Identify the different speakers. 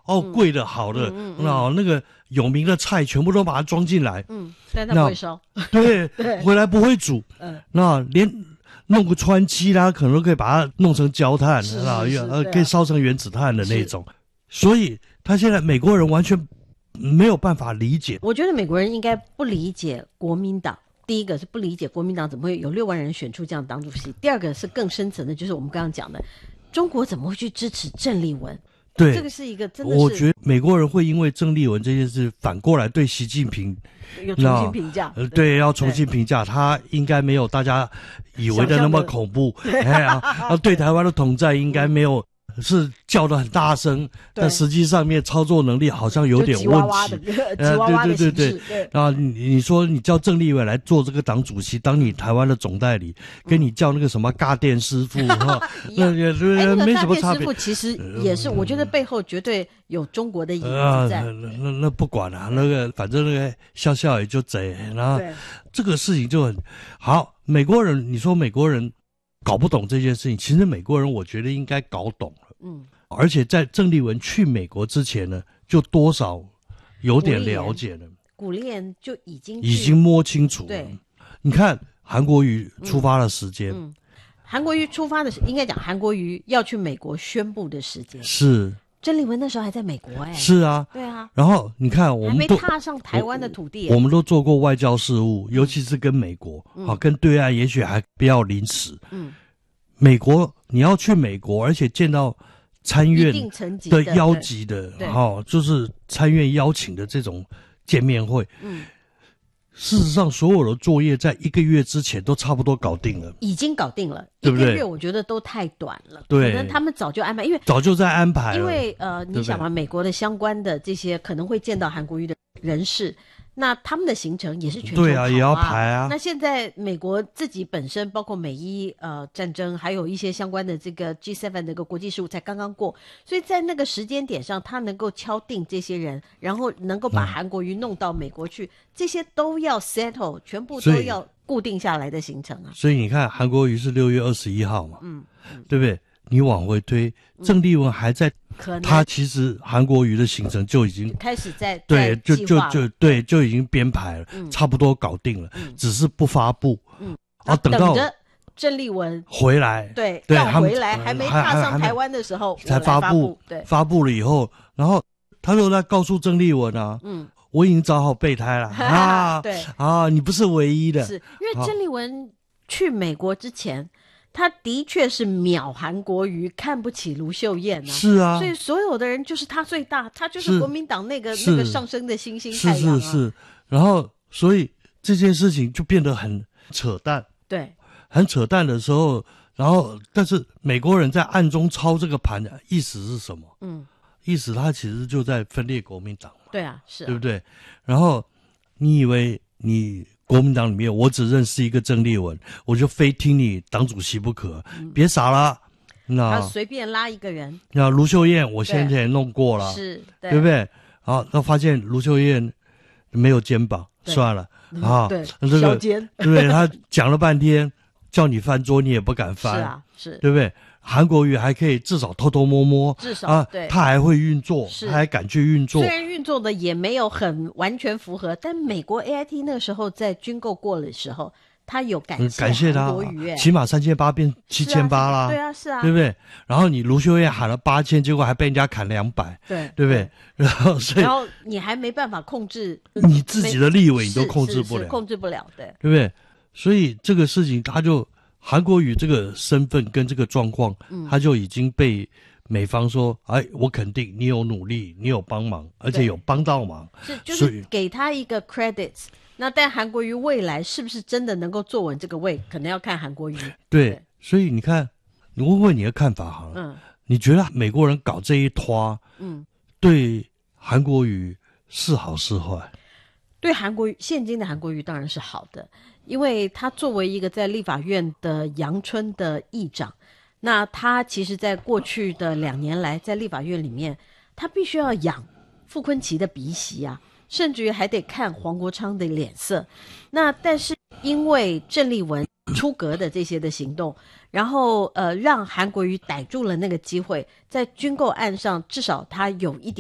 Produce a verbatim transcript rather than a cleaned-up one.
Speaker 1: 哦，贵的好的，嗯嗯嗯、那那个有名的菜全部都把它装进来，
Speaker 2: 嗯，但它不会烧，
Speaker 1: 对对，回来不会煮，嗯，那连弄个川漆啦，可能都可以把它弄成焦炭，
Speaker 2: 是
Speaker 1: 啊，
Speaker 2: 是是
Speaker 1: 呃，可以烧成原子炭的那种，所以他现在美国人完全没有办法理解。
Speaker 2: 我觉得美国人应该不理解国民党。第一个是不理解国民党怎么会有六万人选出这样党主席，第二个是更深层的，就是我们刚刚讲的，中国怎么会去支持郑丽文？
Speaker 1: 对，
Speaker 2: 这个是一个真的是，
Speaker 1: 我觉得美国人会因为郑丽文这件事反过来对习近平
Speaker 2: 有重新评价，
Speaker 1: 呃，对，要重新评价，他应该没有大家以为的那么恐怖，哎呀，对台湾的统战应该没有。是叫得很大声，但实际上面操作能力好像有点问题。
Speaker 2: 吉娃娃的形式，对对对。
Speaker 1: 然后你你说你叫郑丽文来做这个党主席，当你台湾的总代理，跟你叫那个什么尬电师傅哈，那也没什么差别。
Speaker 2: 师傅其实也是，我觉得背后绝对有中国的影子在。
Speaker 1: 那那那不管了，那个反正那个笑笑也就贼，然后这个事情就很好。美国人，你说美国人搞不懂这件事情，其实美国人我觉得应该搞懂了。嗯，而且在郑丽文去美国之前呢，就多少有点了解了。
Speaker 2: 古立言就已经
Speaker 1: 已经摸清楚了。
Speaker 2: 对，
Speaker 1: 你看韩国瑜出发的时间，
Speaker 2: 嗯，韩国瑜出发的时，应该讲韩国瑜要去美国宣布的时间
Speaker 1: 是。
Speaker 2: 郑丽文那时候还在美国哎、欸。
Speaker 1: 是啊，
Speaker 2: 对啊。
Speaker 1: 然后你看，我们都
Speaker 2: 还没踏上台湾的土地、欸
Speaker 1: 我，我们都做过外交事务，尤其是跟美国，好、嗯啊，跟对岸也许还比较临时。嗯，美国你要去美国，而且见到参院的邀集的，哈、哦，就是参院邀请的这种见面会。嗯。事实上，所有的作业在一个月之前都差不多搞定了，
Speaker 2: 已经搞定了，
Speaker 1: 对不对？
Speaker 2: 一个月我觉得都太短了，
Speaker 1: 对，
Speaker 2: 可能他们早就安排，因为
Speaker 1: 早就在安排了。
Speaker 2: 因为呃，你想嘛，美国的相关的这些可能会见到韩国瑜的人士，那他们的行程也是全球跑啊，
Speaker 1: 对啊，也要排啊。
Speaker 2: 那现在美国自己本身，包括美伊呃战争，还有一些相关的这个 G 七 的一个国际事务才刚刚过，所以在那个时间点上，他能够敲定这些人，然后能够把韩国瑜弄到美国去，嗯、这些都要 settle， 全部都要固定下来的行程啊。
Speaker 1: 所以你看，韩国瑜是六月二十一号嘛，嗯，嗯对不对？你往回推，郑丽文还在。
Speaker 2: 可能
Speaker 1: 他其实韩国瑜的行程就已经
Speaker 2: 开始在
Speaker 1: 对，就就就对，就已经编排了，
Speaker 2: 嗯、
Speaker 1: 差不多搞定了，嗯、只是不发布。
Speaker 2: 嗯，
Speaker 1: 啊，等到
Speaker 2: 郑丽文
Speaker 1: 回来，
Speaker 2: 对，
Speaker 1: 对，
Speaker 2: 要回来还没踏上台湾的时候
Speaker 1: 才发布，
Speaker 2: 对，
Speaker 1: 发布了以后，然后他就在告诉郑丽文啊，嗯，我已经找好备胎了啊，
Speaker 2: 对
Speaker 1: 啊，你不是唯一的，
Speaker 2: 是因为郑丽文去美国之前。他的确是秒韩国瑜，看不起卢秀燕啊！
Speaker 1: 是啊，
Speaker 2: 所以所有的人就是他最大，他就是国民党那个那个上升的星星太阳啊！
Speaker 1: 是是是，然后所以这件事情就变得很扯淡，
Speaker 2: 对，
Speaker 1: 很扯淡的时候，然后但是美国人在暗中操这个盘的意思是什么？嗯，意思他其实就在分裂国民党嘛，
Speaker 2: 对啊，是啊，
Speaker 1: 对不对？然后你以为你。国民党里面，我只认识一个郑丽文，我就非听你党主席不可，嗯、别傻了。那
Speaker 2: 他随便拉一个人，
Speaker 1: 那卢秀燕，我先前也弄过了，
Speaker 2: 是，对，
Speaker 1: 对不对？好，那发现卢秀燕没有肩膀，算了啊，
Speaker 2: 对，
Speaker 1: 这个
Speaker 2: 肩，
Speaker 1: 对不对？他讲了半天，叫你翻桌，你也不敢翻，
Speaker 2: 是啊，是，
Speaker 1: 对不对？韩国瑜还可以至少偷偷摸摸，
Speaker 2: 至少
Speaker 1: 啊，
Speaker 2: 对，
Speaker 1: 他还会运作，他还敢去运作。
Speaker 2: 虽然运作的也没有很完全符合，但美国 A I T 那个时候在军购过的时候，他有感谢
Speaker 1: 感谢他，
Speaker 2: 韩国瑜，
Speaker 1: 起码三千八变七千八啦，
Speaker 2: 对啊，是啊，
Speaker 1: 对不对？然后你卢秀燕喊了八千，结果还被人家砍两百，
Speaker 2: 对，
Speaker 1: 对不对？然后所以，
Speaker 2: 然后你还没办法控制
Speaker 1: 你自己的立委，你都控制不了，
Speaker 2: 控制不了，对，
Speaker 1: 对不对？所以这个事情他就。韩国瑜这个身份跟这个状况，嗯、他就已经被美方说，哎，我肯定你有努力，你有帮忙，而且有帮到忙，
Speaker 2: 是就是给他一个 credits。那但韩国瑜未来是不是真的能够坐稳这个位，可能要看韩国瑜。
Speaker 1: 对，对所以你看，你问问你的看法好了，嗯，你觉得美国人搞这一拖，嗯，对韩国瑜是好是坏？
Speaker 2: 对韩国瑜，现今的韩国瑜当然是好的。因为他作为一个在立法院的阳春的议长，那他其实在过去的两年来在立法院里面，他必须要养傅昆萁的鼻息啊，甚至于还得看黄国昌的脸色。那但是因为郑丽文出阁的这些的行动，然后呃让韩国瑜逮住了那个机会，在军购案上至少他有一点